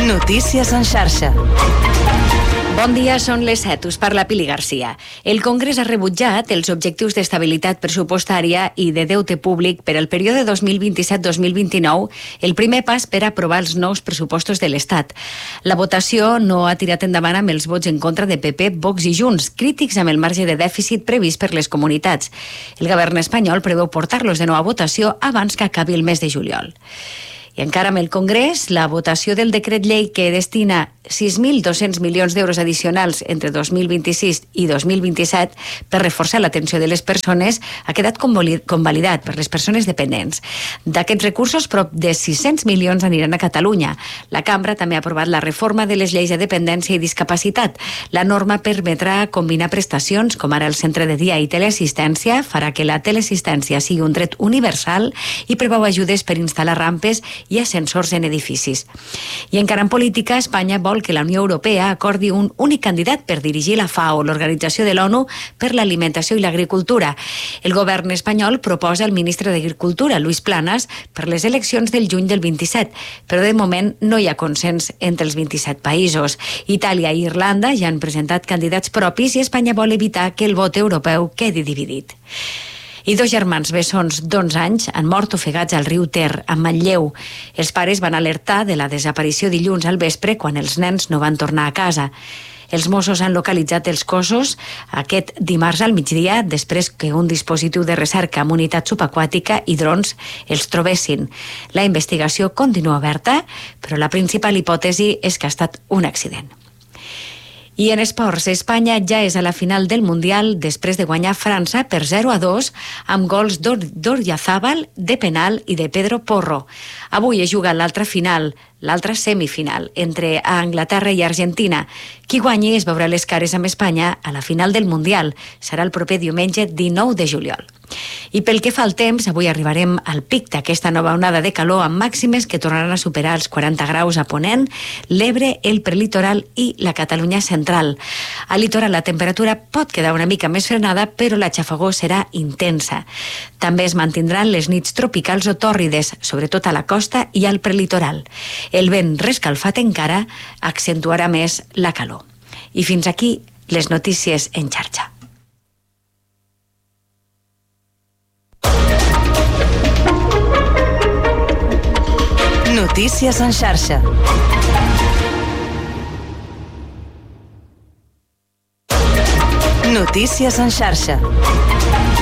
Notícies en xarxa. Bon dia, són les 7, us parla Pili Garcia. El Congrés ha rebutjat els objectius d'estabilitat pressupostària i de deute públic per al període 2027-2029, el primer pas per aprovar els nous pressupostos de l'Estat. La votació no ha tirat endavant amb els vots en contra de PP, Vox i Junts, crítics amb el marge de dèficit previst per les comunitats. El govern espanyol preveu portar-los de nou a votació abans que acabi el mes de juliol. I encara amb el Congrés, la votació del decret llei que destina 6.200 milions d'euros addicionals entre 2026 i 2027 per reforçar l'atenció de les persones ha quedat convalidat per les persones dependents. D'aquests recursos, prop de 600 milions aniran a Catalunya. La Cambra també ha aprovat la reforma de les lleis de dependència i discapacitat. La norma permetrà combinar prestacions, com ara el centre de dia i teleassistència, farà que la teleassistència sigui un dret universal i preveu ajudes per instal·lar rampes i ascensors en edificis. I encara en política, Espanya vol que la Unió Europea acordi un únic candidat per dirigir la FAO, l'Organització de l'ONU per l'Alimentació i l'Agricultura. El govern espanyol proposa el ministre d'Agricultura, Luis Planas, per les eleccions del juny del 27, però de moment no hi ha consens entre els 27 països. Itàlia i Irlanda ja han presentat candidats propis i Espanya vol evitar que el vot europeu quedi dividit. I dos germans bessons d'11 anys han mort ofegats al riu Ter, a Manlleu. Els pares van alertar de la desaparició dilluns al vespre quan els nens no van tornar a casa. Els Mossos han localitzat els cossos aquest dimarts al migdia després que un dispositiu de recerca amb unitat subaquàtica i drons els trobessin. La investigació continua oberta, però la principal hipòtesi és que ha estat un accident. I en esports, Espanya ja és a la final del Mundial després de guanyar França per 0-2 amb gols d'Oryazábal, de penal i de Pedro Porro. Avui es juga l'altra final, l'altra semifinal, entre Anglaterra i Argentina. Qui guanyi es veurà les cares amb Espanya a la final del Mundial. Serà el proper diumenge 19 de juliol. I pel que fa al temps, avui arribarem al pic d'aquesta nova onada de calor amb màximes que tornaran a superar els 40 graus a Ponent, l'Ebre, el prelitoral i la Catalunya central. Al litoral la temperatura pot quedar una mica més frenada, però la xafogor serà intensa. També es mantindran les nits tropicals o tòrrides, sobretot a la costa i al prelitoral. El vent rescalfat encara accentuarà més la calor. I fins aquí les notícies en xarxa. Notícies en xarxa. Notícies en xarxa.